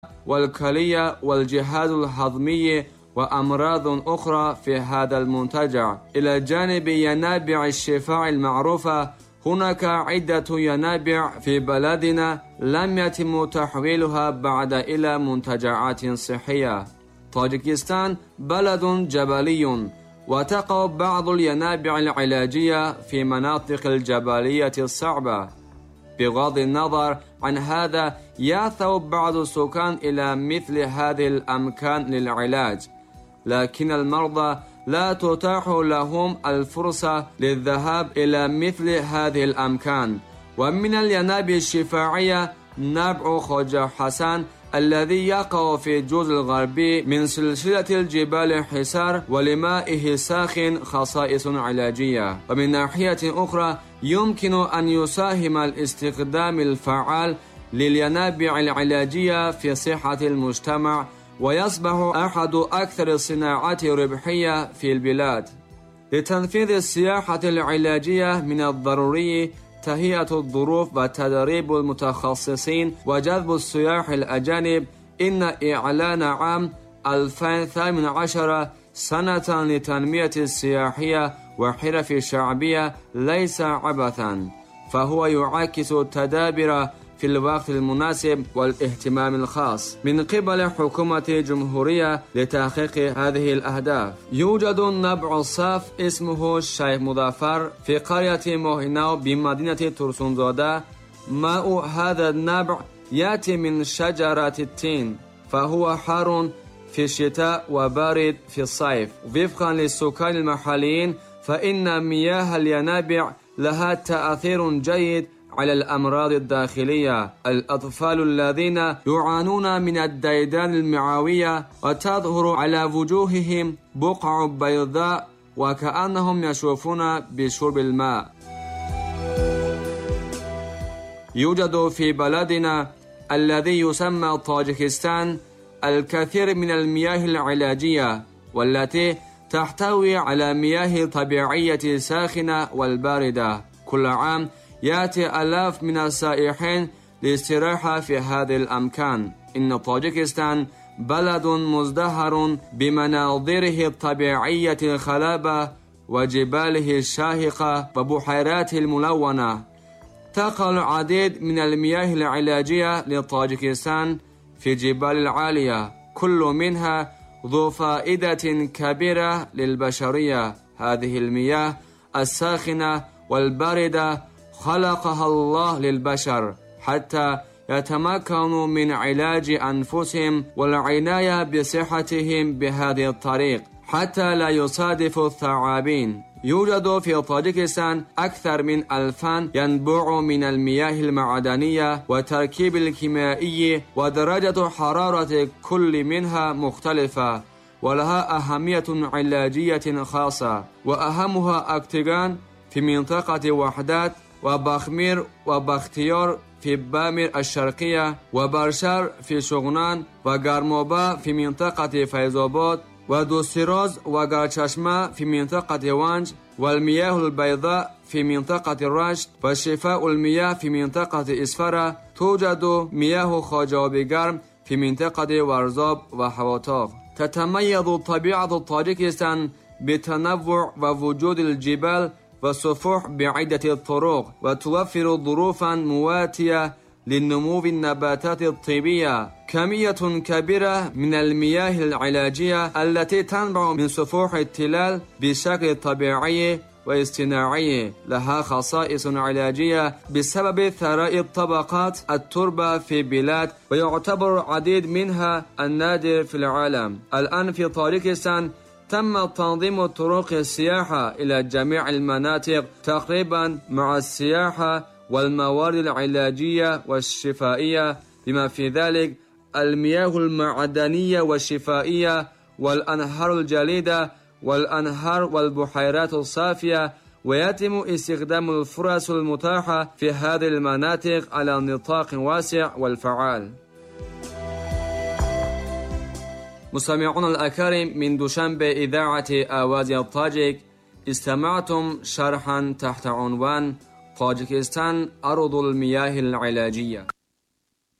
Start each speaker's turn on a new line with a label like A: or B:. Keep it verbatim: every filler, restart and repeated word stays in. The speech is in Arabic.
A: والكلية والجهاز الهضمي وأمراض أخرى في هذا المنتجع. إلى جانب ينابع الشفاء المعروفة، هناك عدة ينابع في بلدنا لم يتم تحويلها بعد إلى منتجعات صحية. طاجكستان بلد جبلي، وتقع بعض الينابع العلاجية في مناطق الجبلية الصعبة. بغض النظر عن هذا، يأثر بعض السكان إلى مثل هذه الأماكن للعلاج، لكن المرضى لا تتاح لهم الفرصة للذهاب إلى مثل هذه الأماكن. ومن الينابع الشفاعية نبع خواجة حسن الذي يقع في الجزء الغربي من سلسلة الجبال حصار، ولمائه الساخن خصائص علاجية. ومن ناحية أخرى، يمكن أن يساهم الاستخدام الفعال للينابع العلاجية في صحة المجتمع، ويصبح أحد أكثر الصناعات ربحية في البلاد. لتنفيذ السياحة العلاجية من الضروري تهيئة الظروف وتدريب المتخصصين وجذب السياح الأجانب. إن إعلان عام ألفين وثامنة عشر سنة لتنمية السياحية وحرف الشعبية ليس عبثا، فهو يعكس التدابير في الوقت المناسب والاهتمام الخاص من قبل حكومة الجمهورية لتحقيق هذه الأهداف. يوجد نبع الصاف اسمه الشيخ مظفر في قرية موهناو بمدينة ترسونزاده. ماء هذا النبع يأتي من شجرة التين، فهو حار في الشتاء وبارد في الصيف. وفقا للسكان المحليين، فإن مياه الينابع لها تأثير جيد على الأمراض الداخلية. الأطفال الذين يعانون من الديدان المعوية وتظهر على وجوههم بقع بيضاء وكأنهم يشوفون بشرب الماء. يوجد في بلدنا الذي يسمى طاجكستان الكثير من المياه العلاجية، والتي تحتوي على مياه طبيعية ساخنة والباردة. كل عام يأتي آلاف من السائحين للاستراحة في هذه الأماكن. إن طاجكستان بلد مزدهر بمناظره الطبيعية الخلابة وجباله الشاهقة وبحيراته الملونة. تقع العديد من المياه العلاجية لطاجكستان في جبال العالية، كل منها ذو فائدة كبيرة للبشرية. هذه المياه الساخنة والباردة خلقها الله للبشر حتى يتمكنوا من علاج أنفسهم والعناية بصحتهم بهذه الطريق حتى لا يصادف الثعابين. يوجد في طاجكستان أكثر من ألفان ينبوع من المياه المعدنية وتركيب الكيميائي، ودرجة حرارة كل منها مختلفة ولها أهمية علاجية خاصة، وأهمها أكتيغان في منطقة وحدات، وبخمير وبختيار في بامير الشرقية، وبرشار في شغنان، وگرموبا في منطقة فیضآباد، ودوستيروز وگرچشمه في منطقة وانج، والمياه البيضاء في منطقة رشت، وشفاء المياه في منطقة إسفرة. توجد مياه خواجه في منطقة ورزاب وحواتاق. تتميز طبيعة طاجكستان بتنوع ووجود الجبال والسفوح بعدة الطرق، وتوفر ظروفا مواتية لنمو النباتات الطبية. كمية كبيرة من المياه العلاجية التي تنبع من سفوح التلال بشكل طبيعي واصطناعي لها خصائص علاجية بسبب ثراء الطبقات التربة في بلاد، ويعتبر عديد منها النادر في العالم. الآن في طاجكستان تم تنظيم طرق السياحة إلى جميع المناطق تقريبا مع السياحة والموارد العلاجية والشفائية، بما في ذلك المياه المعدنية والشفائية والأنهار الجليدة والأنهار والبحيرات الصافية. ويتم استخدام الفرص المتاحة في هذه المناطق على نطاق واسع والفعال. مستمعون الأكارم، من دوشنبه إذاعة آواز الطاجك استمعتم شرحا تحت عنوان طاجكستان أرض المياه العلاجية.